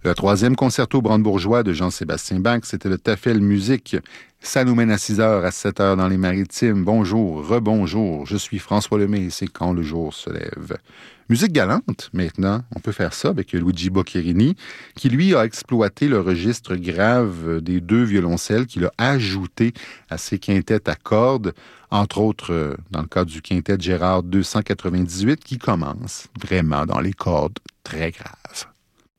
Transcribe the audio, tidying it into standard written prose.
Le troisième concerto brandebourgeois de Jean-Sébastien Bach, c'était le Tafel Musique. Ça nous mène à 6 heures, à 7 heures dans les Maritimes. Bonjour, rebonjour, je suis François Lemay, c'est Quand le jour se lève. Musique galante, maintenant, on peut faire ça avec Luigi Boccherini, qui lui a exploité le registre grave des deux violoncelles qu'il a ajouté à ses quintettes à cordes, entre autres dans le cadre du quintet Gérard 298, qui commence vraiment dans les cordes très graves.